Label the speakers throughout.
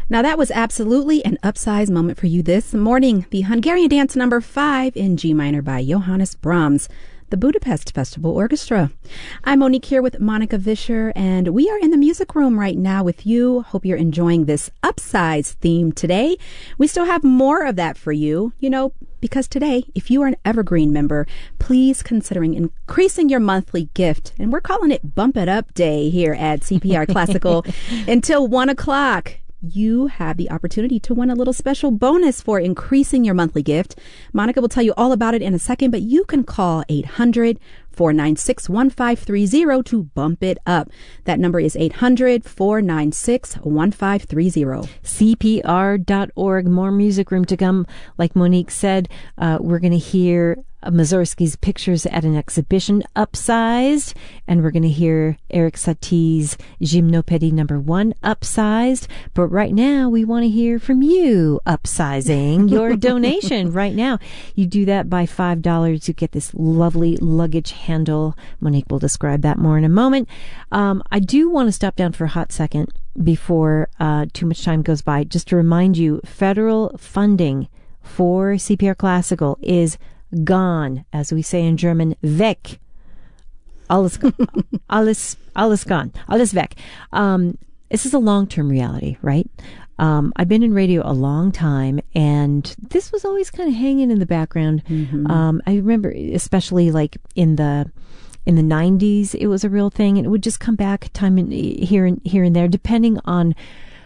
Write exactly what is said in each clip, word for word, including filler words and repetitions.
Speaker 1: Now that was absolutely an upsized moment for you this morning. The Hungarian dance number five in G minor by Johannes Brahms, the Budapest Festival Orchestra. I'm Monique here with Monica Vischer, and we are in the music room right now with you. Hope you're enjoying this upsized theme today. We still have more of that for you, you know, because today, if you are an Evergreen member, please considering increasing your monthly gift. And we're calling it Bump It Up Day here at C P R Classical until one o'clock. You have the opportunity to win a little special bonus for increasing your monthly gift. Monica will tell you all about it in a second, but you can call eight hundred, four nine six, one five three zero to bump it up. That number is eight hundred, four nine six, one five three zero.
Speaker 2: C P R dot org. More music room to come. Like Monique said, uh, we're going to hear Mussorgsky's Pictures at an Exhibition upsized, and we're going to hear Erik Satie's Gymnopédie number one upsized. But right now, we want to hear from you upsizing your donation right now. You do that by five dollars. You get this lovely luggage handle. Monique will describe that more in a moment. Um, I do want to stop down for a hot second before uh, too much time goes by, just to remind you, federal funding for C P R Classical is gone, as we say in German, weg. Alles, alles, alles gone. Alles weg. Um, this is a long-term reality, right? Um, I've been in radio a long time, and this was always kind of hanging in the background. Mm-hmm. Um, I remember, especially like in the in the nineties, it was a real thing, and it would just come back time in, here and here and there, depending on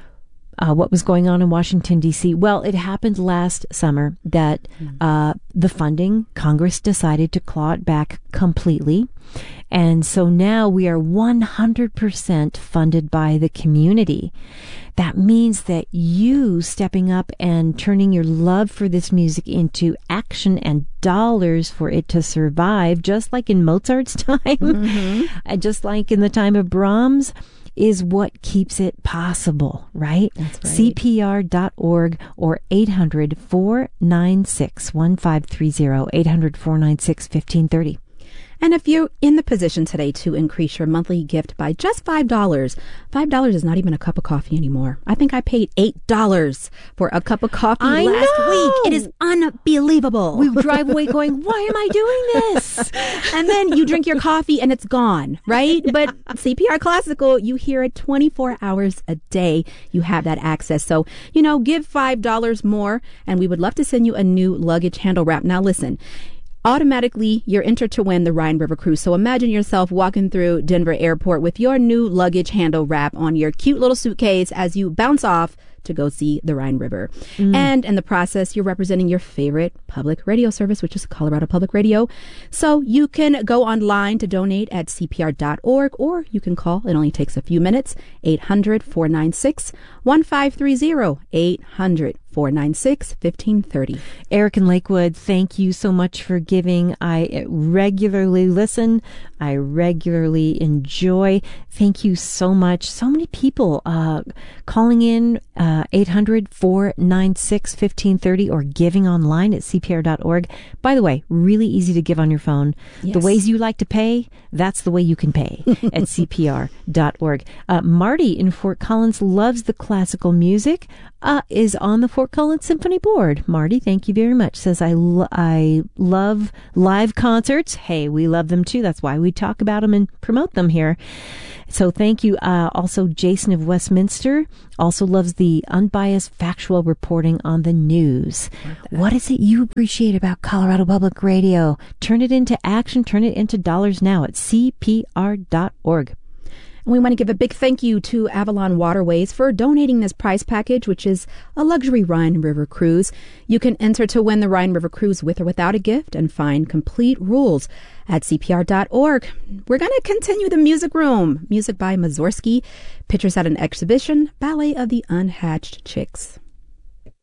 Speaker 2: Uh, what was going on in Washington, D C. Well, it happened last summer that uh, the funding, Congress decided to claw it back completely. And so now we are one hundred percent funded by the community. That means that you stepping up and turning your love for this music into action and dollars for it to survive, just like in Mozart's time, mm-hmm. and just like in the time of Brahms, is what keeps it possible, right?
Speaker 1: That's right.
Speaker 2: C P R dot org or eight hundred, four nine six, one five three zero, eight hundred, four nine six, one five three zero.
Speaker 1: And if you're in the position today to increase your monthly gift by just five dollars, five dollars is not even a cup of coffee anymore. I think I paid eight dollars for a cup of coffee
Speaker 2: I
Speaker 1: last
Speaker 2: know.
Speaker 1: week. It is unbelievable.
Speaker 2: We drive away going, why am I doing this?
Speaker 1: And then you drink your coffee and it's gone, right? But C P R Classical, you hear it twenty-four hours a day. You have that access. So, you know, give five dollars more, and we would love to send you a new luggage handle wrap. Now, listen. Automatically, you're entered to win the Rhine River Cruise. So imagine yourself walking through Denver Airport with your new luggage handle wrap on your cute little suitcase as you bounce off to go see the Rhine River. Mm. And in the process, you're representing your favorite public radio service, which is Colorado Public Radio. So you can go online to donate at C P R dot org, or you can call. It only takes a few minutes. eight hundred, four nine six, one five three zero. eight hundred, four nine six, one five three zero.
Speaker 2: Eric in Lakewood, thank you so much for giving. I regularly listen. I regularly enjoy. Thank you so much. So many people uh, calling in, uh, eight hundred, four nine six, one five three zero, or giving online at C P R dot org. By the way, really easy to give on your phone. Yes. The ways you like to pay, that's the way you can pay at C P R dot org. Uh, Marty in Fort Collins loves the classical music, uh, is on the Fort Collins Symphony Board. Marty, thank you very much. Says, I, lo- I love live concerts. Hey, we love them too. That's why we talk about them and promote them here. So thank you. Uh, also, Jason of Westminster also loves the unbiased factual reporting on the news. What is it you appreciate about Colorado Public Radio? Turn it into action. Turn it into dollars now at C P R dot org.
Speaker 1: And we want to give a big thank you to Avalon Waterways for donating this prize package, which is a luxury Rhine River cruise. You can enter to win the Rhine River cruise with or without a gift and find complete rules at C P R dot org. We're going to continue the music room. Music by Mussorgsky, Pictures at an Exhibition, Ballet of the Unhatched Chicks.